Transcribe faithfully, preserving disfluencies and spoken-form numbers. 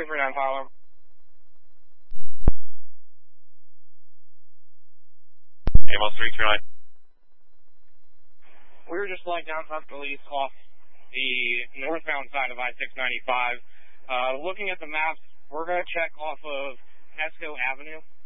three nine Tyler. Amos three three nine. We were just flying down South Police off the northbound side of I six ninety-five. Uh, looking at the maps, we're going to check off of Tesco Avenue.